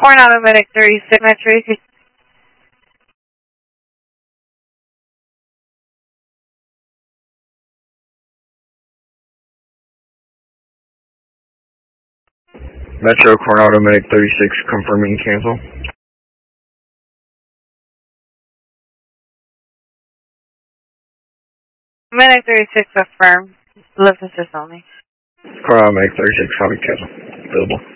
Coronado Medic 36, Metro. Metro Coronado Medic 36, confirming cancel. Medic 36, affirm. Lift assist only. Coronado Medic 36, copy, cancel. Available.